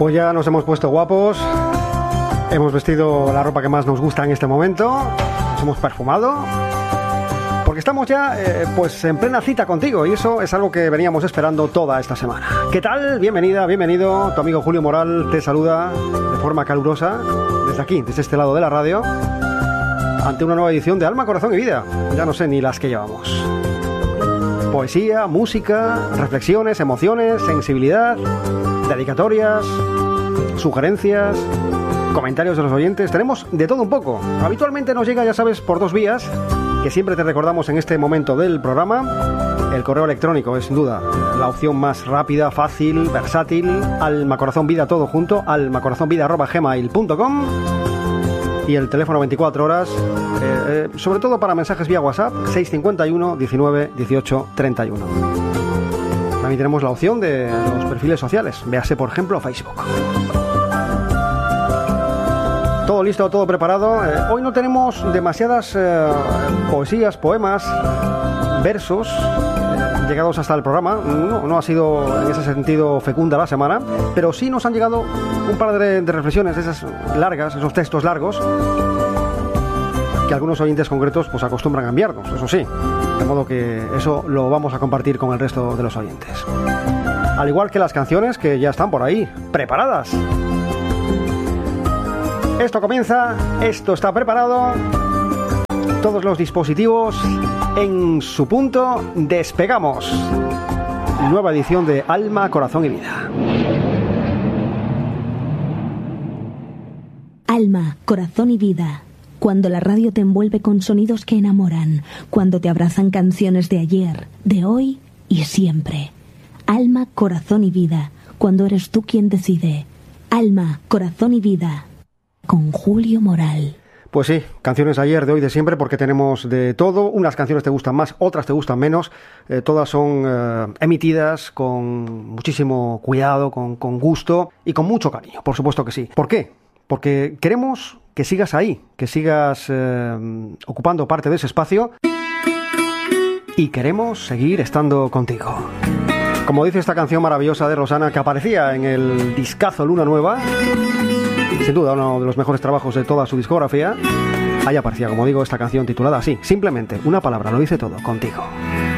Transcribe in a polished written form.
Pues ya nos hemos puesto guapos, hemos vestido la ropa que más nos gusta en este momento, nos hemos perfumado, porque estamos ya pues en plena cita contigo y eso es algo que veníamos esperando toda esta semana. ¿Qué tal? Bienvenida, bienvenido. Tu amigo Julio Moral te saluda de forma calurosa desde aquí, desde este lado de la radio, ante una nueva edición de Alma, Corazón y Vida. Ya no sé ni las que llevamos. Poesía, música, reflexiones, emociones, sensibilidad, dedicatorias, sugerencias, comentarios de los oyentes. Tenemos de todo un poco. Habitualmente nos llega, ya sabes, por dos vías, que siempre te recordamos en este momento del programa. El correo electrónico es sin duda la opción más rápida, fácil, versátil. almacorazonvida, todo junto, almacorazonvida@gmail.com. Y el teléfono 24 horas, sobre todo para mensajes vía WhatsApp, 651 19 18 31. También tenemos la opción de los perfiles sociales, véase por ejemplo Facebook. Todo listo, todo preparado. Hoy no tenemos demasiadas poesías, poemas, versos llegados hasta el programa. No ha sido en ese sentido fecunda la semana, pero sí nos han llegado un par de reflexiones de esas largas, esos textos largos que algunos oyentes concretos pues acostumbran a enviarnos, eso sí, de modo que eso lo vamos a compartir con el resto de los oyentes, al igual que las canciones que ya están por ahí preparadas. Esto comienza, esto está preparado, todos los dispositivos en su punto, despegamos. Nueva edición de Alma, Corazón y Vida. Alma, Corazón y Vida. Cuando la radio te envuelve con sonidos que enamoran, cuando te abrazan canciones de ayer, de hoy y siempre. Alma, Corazón y Vida. Cuando eres tú quien decide. Alma, Corazón y Vida. Con Julio Moral. Pues sí, canciones de ayer, de hoy, de siempre, porque tenemos de todo. Unas canciones te gustan más, otras te gustan menos. Todas son emitidas con muchísimo cuidado, con gusto y con mucho cariño, por supuesto que sí. ¿Por qué? Porque queremos que sigas ahí, que sigas ocupando parte de ese espacio y queremos seguir estando contigo. Como dice esta canción maravillosa de Rosana, que aparecía en el discazo Luna Nueva, sin duda uno de los mejores trabajos de toda su discografía, ahí aparecía, como digo, esta canción titulada así, simplemente una palabra, lo dice todo, contigo.